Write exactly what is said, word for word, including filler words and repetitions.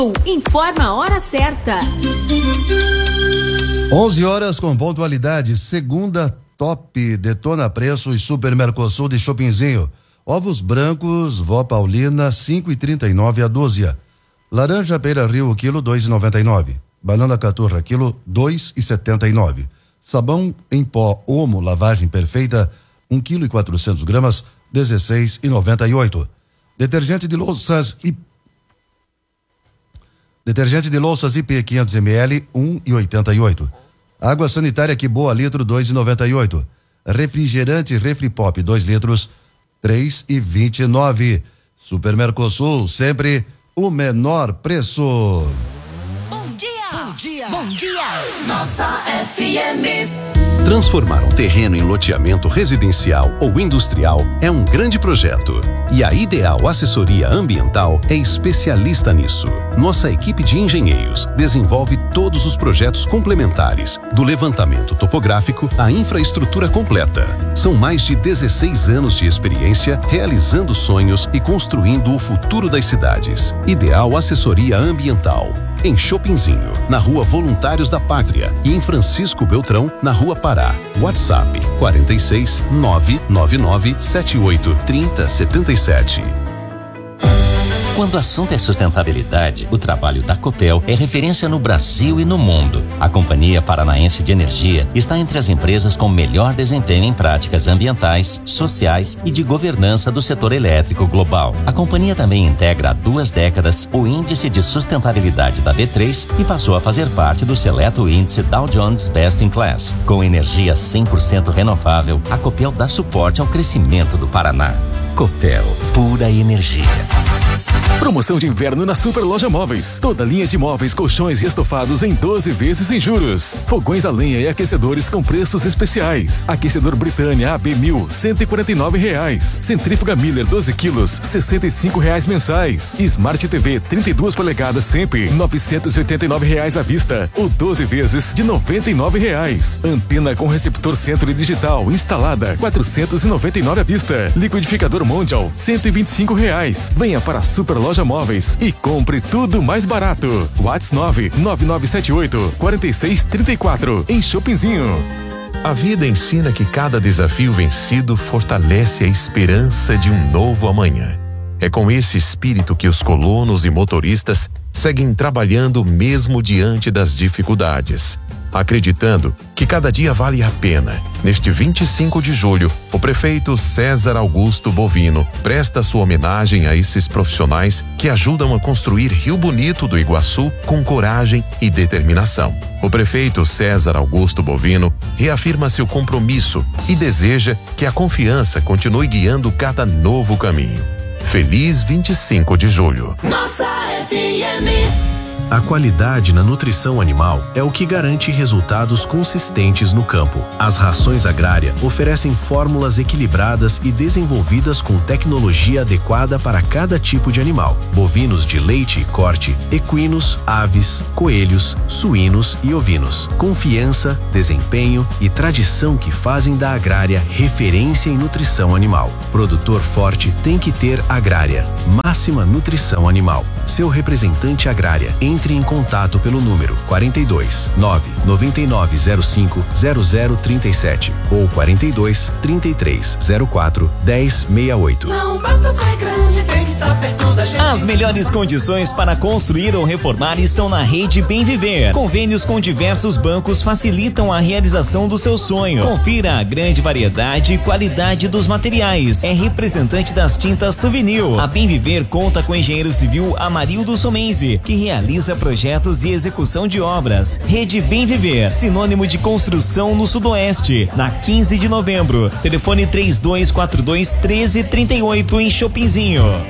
Informa a hora certa. onze horas com pontualidade. Segunda top detona preço e Super Mercosul de Chopinzinho. Ovos brancos Vó Paulina cinco e trinta e nove a dúzia. Laranja Beira Rio quilo dois e noventa e nove. Banana Caturra quilo dois e setenta e nove. Sabão em pó Omo lavagem perfeita um quilo e quatrocentos gramas dezesseis e noventa e oito. Detergente de louças e Detergente de louças I P quinhentos mililitros, um e oitenta e oito. Água sanitária Que Boa litro, dois e noventa e oito. Refrigerante Refripop, dois litros, três e vinte e nove. Super Mercosul, sempre o menor preço. Bom dia! Bom dia! Bom dia! Nossa F M. Transformar um terreno em loteamento residencial ou industrial é um grande projeto. E a Ideal Assessoria Ambiental é especialista nisso. Nossa equipe de engenheiros desenvolve todos os projetos complementares, do levantamento topográfico à infraestrutura completa. São mais de dezesseis anos de experiência realizando sonhos e construindo o futuro das cidades. Ideal Assessoria Ambiental. Em Chopinzinho, na Rua Voluntários da Pátria, e em Francisco Beltrão, na Rua Pará. WhatsApp quarenta e seis, nove nove nove, sete oito, trinta, setenta e sete. Quando o assunto é sustentabilidade, o trabalho da Copel é referência no Brasil e no mundo. A Companhia Paranaense de Energia está entre as empresas com melhor desempenho em práticas ambientais, sociais e de governança do setor elétrico global. A companhia também integra há duas décadas o Índice de Sustentabilidade da B três e passou a fazer parte do seleto índice Dow Jones Best in Class. Com energia cem por cento renovável, a Copel dá suporte ao crescimento do Paraná. Copel, pura energia. Promoção de inverno na Super Loja Móveis. Toda linha de móveis, colchões e estofados em doze vezes sem juros. Fogões a lenha e aquecedores com preços especiais. Aquecedor Britânia A B mil, cento e quarenta e nove reais. Centrífuga Miller doze quilos, sessenta e cinco reais mensais. Smart T V trinta e duas polegadas sempre, novecentos e oitenta e nove reais à vista. Ou doze vezes de noventa e nove reais. Antena com receptor centro digital instalada, quatrocentos e noventa e nove à vista. Liquidificador Mondial, cento e vinte e cinco reais. Venha para a Super Loja Loja Móveis e compre tudo mais barato. WhatsApp nove nove nove sete oito, quatro seis três quatro em Chopinzinho. A vida ensina que cada desafio vencido fortalece a esperança de um novo amanhã. É com esse espírito que os colonos e motoristas seguem trabalhando mesmo diante das dificuldades, acreditando que cada dia vale a pena. Neste vinte e cinco de julho, o prefeito César Augusto Bovino presta sua homenagem a esses profissionais que ajudam a construir Rio Bonito do Iguaçu com coragem e determinação. O prefeito César Augusto Bovino reafirma seu compromisso e deseja que a confiança continue guiando cada novo caminho. Feliz vinte e cinco de julho. Nossa F M. A qualidade na nutrição animal é o que garante resultados consistentes no campo. As rações agrárias oferecem fórmulas equilibradas e desenvolvidas com tecnologia adequada para cada tipo de animal. Bovinos de leite e corte, equinos, aves, coelhos, suínos e ovinos. Confiança, desempenho e tradição que fazem da Agrária referência em nutrição animal. Produtor forte tem que ter Agrária. Máxima Nutrição Animal. Seu representante Agrária. Entre em contato pelo número quarenta e dois, nove nove nove zero cinco zero zero trinta e sete ou quarenta e dois, trinta e três, zero quatro, dez, sessenta e oito. Não basta ser grande, tem que estar perto da gente. As melhores condições para construir ou reformar estão na Rede Bem Viver. Convênios com diversos bancos facilitam a realização do seu sonho. Confira a grande variedade e qualidade dos materiais. É representante das tintas Souvenir. A Bem Viver conta com o engenheiro civil Amarildo Somenzi, que realiza projetos e execução de obras. Rede Bem Viver, sinônimo de construção no Sudoeste. Na quinze de novembro, telefone três dois quatro dois, um três três oito em Chopinzinho.